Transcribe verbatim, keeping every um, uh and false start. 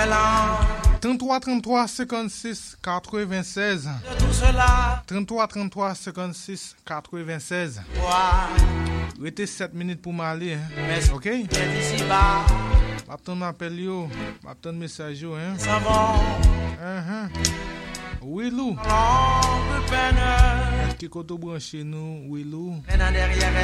trente-trois trente-trois cinquante-six quatre-vingt-seize. trente-trois trente-trois cinquante-six quatre-vingt-seize. Restez sept minutes pour m'aller, hein? OK? M'attend appel yo, m'attend message yo, hein? Uh-huh. Oui, Lou. Qui côté branché nous, oui, Lou.